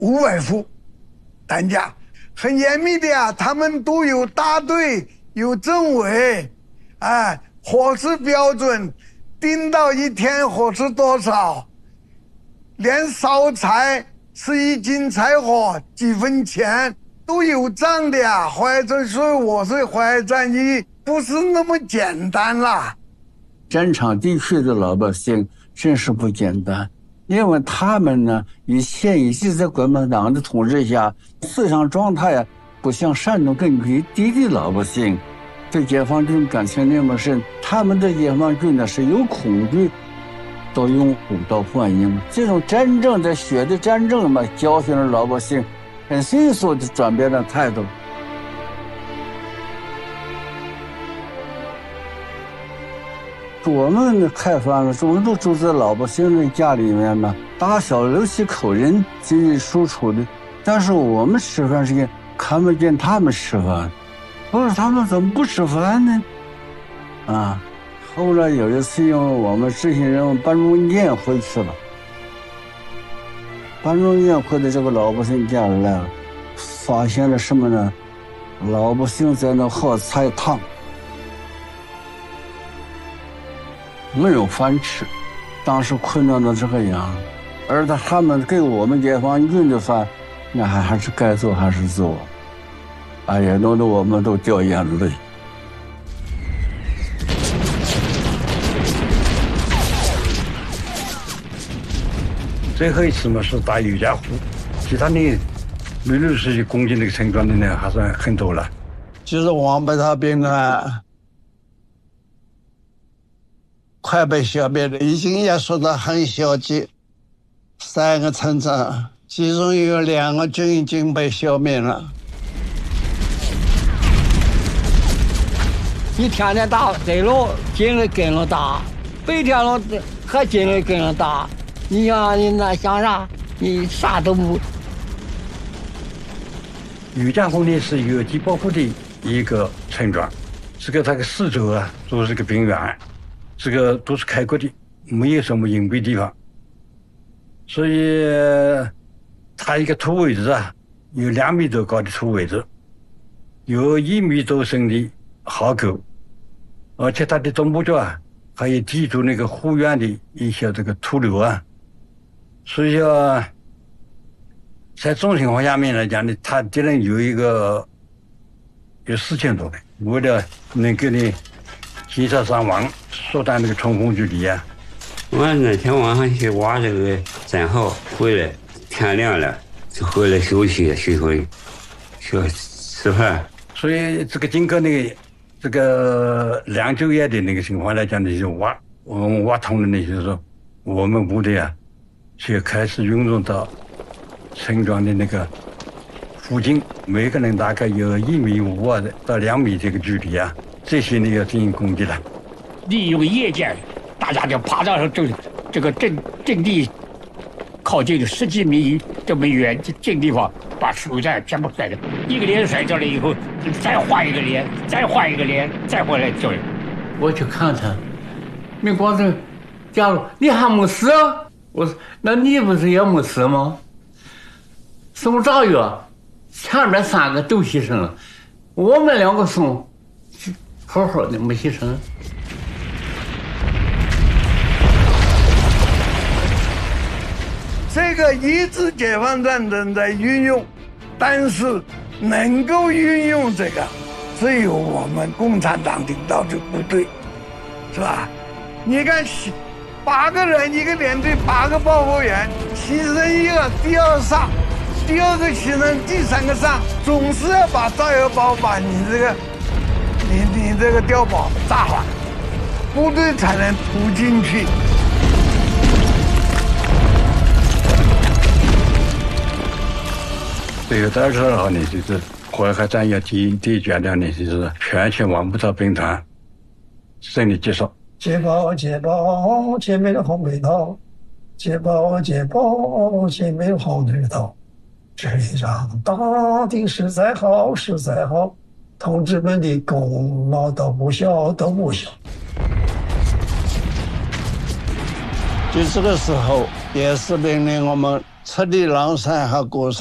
500户担架，很严密的呀，他们都有大队，有政委，伙食标准，定到一天伙食多少，连烧柴是1斤柴火几分钱都有账的呀。所以我是淮战役不是那么简单啦。 战场地区的老百姓真是不简单，因为他们呢，以前一直在国民党的统治下，思想状态不像山东根据地的老百姓对解放军感情那么深，他们对解放军呢是有恐惧到拥护到欢迎，这种真正的血的战争嘛，教训了老百姓很迅速的转变了态度。我们开发了，我们都住在老百姓的家里面嘛，大小6、7口人进进出出的，但是我们吃饭是看不见他们吃饭，我说他们怎么不吃饭呢？后来有一次，因为我们执行任务办中宴回去了，办中宴回的这个老百姓家里来了，发现了什么呢？老百姓在那喝菜汤，没有饭吃，当时困难到这个样，而他们给我们解放军的饭，那还是该做还是做，哎呀，弄得我们都掉眼泪。 最后一次嘛是打尤家湖，其他的陆续攻击那个村庄的呢还算很多了。 就是王八塔兵快被消灭了，已经也说得很消极。3个村庄，其中有2个军已经被消灭了。 你天天打北路，劲力跟着打，白天了还劲力跟着打，你想你那想啥？你啥都不。 余家湖呢是游击保护的一个村庄，这个它的四周都是个平原，这个都是开阔的，没有什么隐蔽地方，所以它一个土围子有2米多高的土围子，有1米多深的壕沟，而且它的中部角还有抵住那个湖源的一些这个土流所以在总情况下面来讲呢，它敌人有4000多人，为了能够呢减少伤亡，缩短那个冲锋距离我那天晚上去挖这个战壕回来，天亮了就回来休息会，去吃饭。 所以这个经过那个这个2、9月的那个情况来讲呢，就我们挖通了呢，就是说我们部队就开始运动到村庄的那个附近，每个人大概有1.5米到2米这个距离这些呢要进行攻击了。 利用夜间，大家就爬到这个阵地靠近10几米这么远近地方，把树干全部甩掉，一个连甩掉了以后，再换一个连，再换一个连，再回来救人。我去看他，没光是假如你还没死，我说那你不是也没死吗？送炸药，前面3个都牺牲了，我们2个送，好好的没牺牲。 这个一直解放战争在运用，但是能够运用这个，只有我们共产党领导的部队，是吧？你看，8个人一个连队，8个报复员，牺牲一个，第2上，第2个牺牲，第3个上，总是要把炸药包把你这个碉堡炸坏，部队才能突进去。 最后到时候呢，就是淮海战役第一阶段呢，就是全线王部草兵团胜利结束。 捷报捷报，前面的红北道，捷报捷报，前面的红北道，这一仗打的实在好，实在好，同志们的功劳都不小，都不小。 就这个时候，也是命令我们赤地狼山和过山。